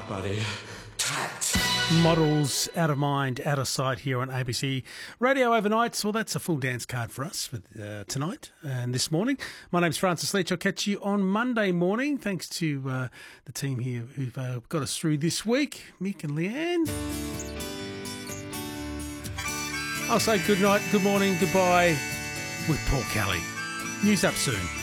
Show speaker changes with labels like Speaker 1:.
Speaker 1: buddy. Tat.
Speaker 2: Models out of mind, out of sight here on ABC Radio Overnights. Well, that's a full dance card for us for tonight and this morning. My name's Francis Leach. I'll catch you on Monday morning. Thanks to the team here who've got us through this week, Mick and Leanne. I'll say good night, good morning, goodbye with Paul Kelly. News up soon.